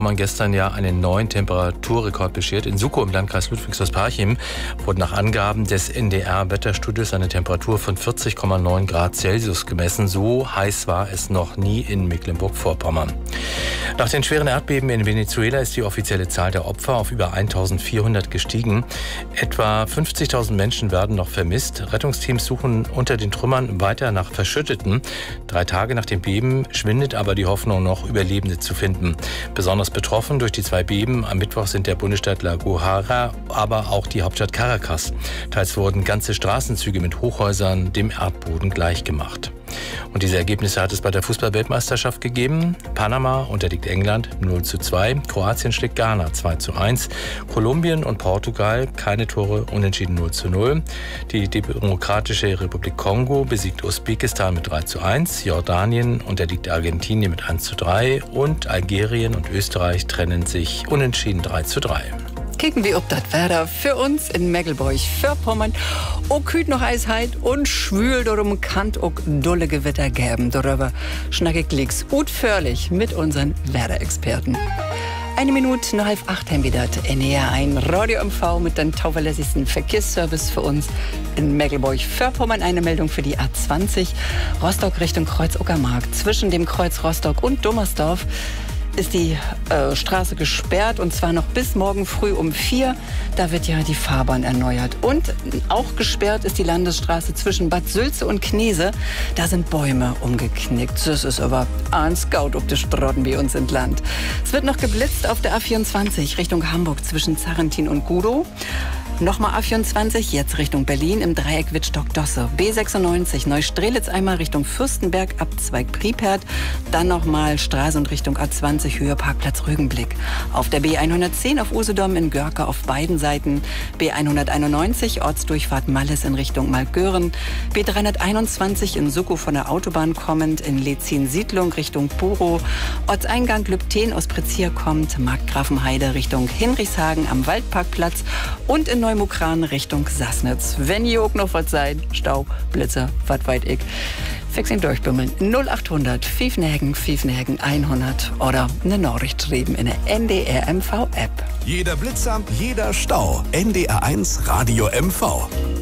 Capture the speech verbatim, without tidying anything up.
Man gestern ja einen neuen Temperaturrekord beschert. In Sukow im Landkreis Ludwigshaus-Parchim wurde nach Angaben des N D R-Wetterstudios eine Temperatur von vierzig Komma neun Grad Celsius gemessen. So heiß war es noch nie in Mecklenburg-Vorpommern. Nach den schweren Erdbeben in Venezuela ist die offizielle Zahl der Opfer auf über eintausendvierhundert gestiegen. Etwa fünfzigtausend Menschen werden noch vermisst. Rettungsteams suchen unter den Trümmern weiter nach Verschütteten. Drei Tage nach dem Beben schwindet aber die Hoffnung noch, Überlebende zu finden. Besonders betroffen durch die zwei Beben am Mittwoch sind der Bundesstaat La Guajira, aber auch die Hauptstadt Caracas. Teils wurden ganze Straßenzüge mit Hochhäusern dem Erdboden gleichgemacht. Und diese Ergebnisse hat es bei der Fußball-Weltmeisterschaft gegeben. Panama unterliegt England null zu zwei, Kroatien schlägt Ghana zwei zu eins, Kolumbien und Portugal keine Tore, unentschieden null zu null. Die Demokratische Republik Kongo besiegt Usbekistan mit drei zu eins, Jordanien unterliegt Argentinien mit eins zu drei und Algerien und Österreich trennen sich unentschieden drei zu drei. Kicken wir ob das Wetter für uns in Mecklenburg-Vorpommern. Auch kühlt noch Eisheit und schwül darum kann auch dolle Gewitter geben. Darüber schnacke ich links utführlich mit unseren Wetterexperten. Eine Minute nach halb acht haben wir das N D R ein Radio M V mit dem tauverlässigsten Verkehrsservice für uns in Mecklenburg-Vorpommern. Eine Meldung für die A zwanzig Rostock Richtung Kreuz-Uckermark. Zwischen dem Kreuz Rostock und Dummersdorf ist die äh, Straße gesperrt und zwar noch bis morgen früh um vier. Da wird ja die Fahrbahn erneuert. Und auch gesperrt ist die Landesstraße zwischen Bad Sülze und Knese. Da sind Bäume umgeknickt. Das ist aber ein Scout ob die Strotten wie uns sind Land. Es wird noch geblitzt auf der A vierundzwanzig Richtung Hamburg zwischen Zarrentin und Gudow. Nochmal A vierundzwanzig, jetzt Richtung Berlin im Dreieck Wittstock-Dosse. B sechsundneunzig Neustrelitz einmal Richtung Fürstenberg, Abzweig Priepert. Dann nochmal Stralsund Richtung A zwanzig, Höhe Parkplatz Rügenblick. Auf der B hundertzehn auf Usedom in Görke auf beiden Seiten. B hunderteinundneunzig, Ortsdurchfahrt Malles in Richtung Malgören. B dreihunderteinundzwanzig in Sukow von der Autobahn kommend in Lezin-Siedlung Richtung Puro. Ortseingang Lübten aus Prezier kommt, Markgrafenheide Richtung Hinrichshagen am Waldparkplatz und in Neumukran Richtung Sassnitz. Wenn ihr auch noch was seid, Stau, Blitzer, was weit ich, fix ihn durchbümmeln. null achthundert Pfiffenhagen, Pfiffenhagen hundert oder eine Nachricht schreiben in der N D R M V App. Jeder Blitzer, jeder Stau. N D R eins Radio M V.